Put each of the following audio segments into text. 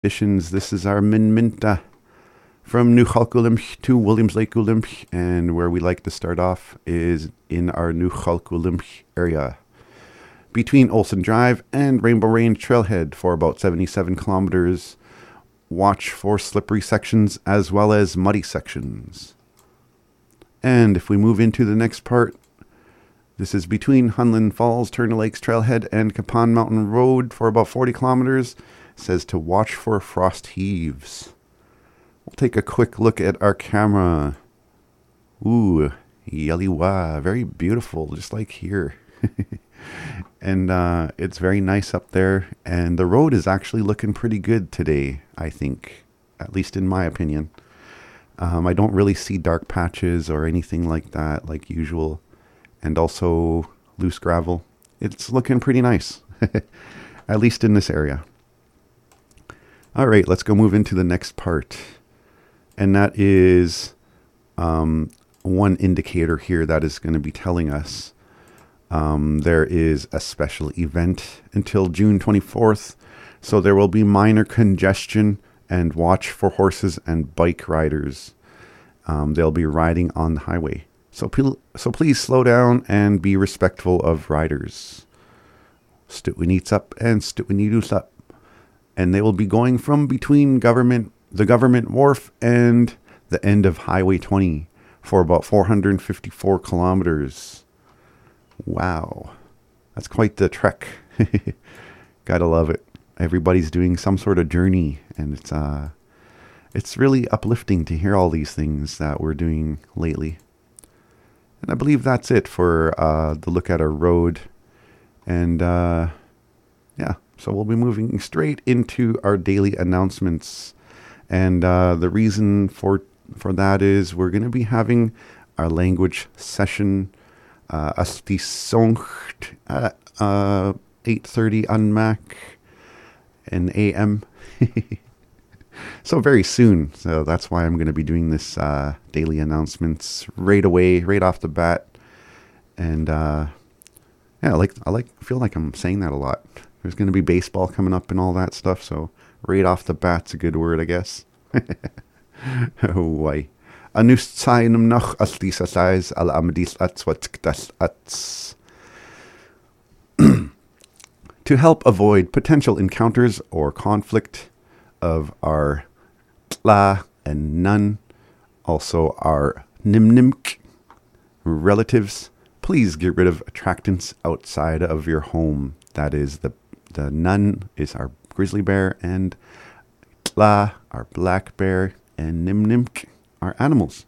Editions. This is our Minminta from New Chalk Ulimch to Williams Lake Ulimch, and where we like to start off is in our New Chalk Ulimch area. Between Olson Drive and Rainbow Range Trailhead for about 77 kilometers. Watch for slippery sections as well as muddy sections. And if we move into the next part, this is between Hunland Falls, Turner Lakes Trailhead and Capon Mountain Road for about 40 kilometers. It says to watch for frost heaves. We'll take a quick look at our camera. Ooh, Yaliwa, very beautiful, just like here. And it's very nice up there. And the road is actually looking pretty good today, I think, at least in my opinion. I don't really see dark patches or anything like that, like usual. And also loose gravel. It's looking pretty nice, at least in this area. All right, let's go move into the next part. And that is one indicator here that is going to be telling us there is a special event until June 24th. So there will be minor congestion, and watch for horses and bike riders. They'll be riding on the highway. So please slow down and be respectful of riders. Stuwinits up and Stuwinidus up. And they will be going from between the government wharf and the end of Highway 20 for about 454 kilometers. Wow. That's quite the trek. Gotta love it. Everybody's doing some sort of journey, and it's really uplifting to hear all these things that we're doing lately. And I believe that's it for the look at our road. And yeah, so we'll be moving straight into our daily announcements. And the reason for that is we're going to be having our language session asti songt at 8:30 on Mac and AM. So very soon. So that's why I'm going to be doing this daily announcements right away, right off the bat. And yeah, I feel like I'm saying that a lot. There's going to be baseball coming up and all that stuff. So right off the bat's a good word, I guess. Oh, why? Anus sainum noch as dieser size al amadis ats wat das ats. To help avoid potential encounters or conflict of our tla and nun, also our nimnimk relatives, please get rid of attractants outside of your home. That is the nun is our grizzly bear, and tla, our black bear, and nimnimk, our animals.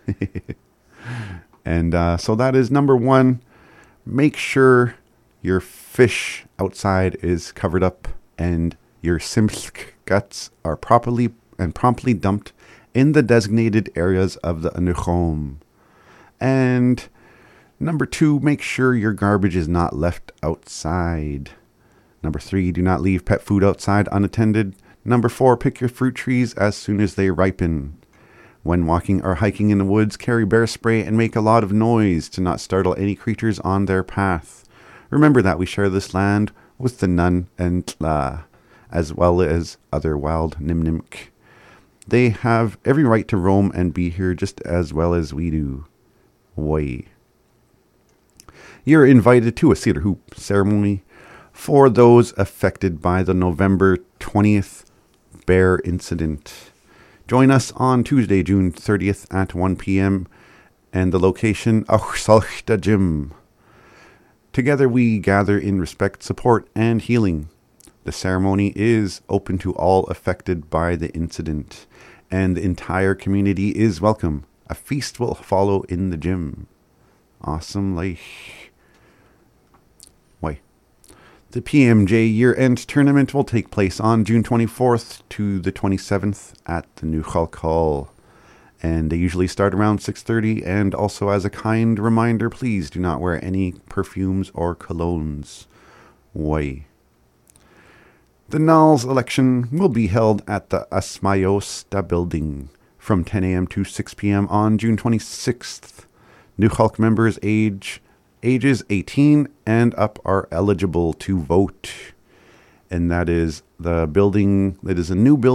And so that is number one. Make sure your fish outside is covered up and your simsk guts are properly and promptly dumped in the designated areas of the anuchom. And number two, make sure your garbage is not left outside. Number three, do not leave pet food outside unattended. Number four, pick your fruit trees as soon as they ripen. When walking or hiking in the woods, carry bear spray and make a lot of noise to not startle any creatures on their path. Remember that we share this land with the Nun and Tla, as well as other wild Nimnimk. They have every right to roam and be here just as well as we do. Way. You're invited to a cedar hoop ceremony for those affected by the November 20th bear incident. Join us on Tuesday, June 30th at 1 p.m. and the location, Auchsalchta Gym. Together we gather in respect, support, and healing. The ceremony is open to all affected by the incident, and the entire community is welcome. A feast will follow in the gym. Awesome, like. Why? The PMJ year-end tournament will take place on June 24th to the 27th at the New Chalk Hall. And they usually start around 6:30. And also as a kind reminder, please do not wear any perfumes or colognes. Why? The Nals election will be held at the Asmayosta building from 10 a.m. to 6 p.m. on June 26th. New Chalk members ages 18 and up are eligible to vote. And that is the building, it is a new building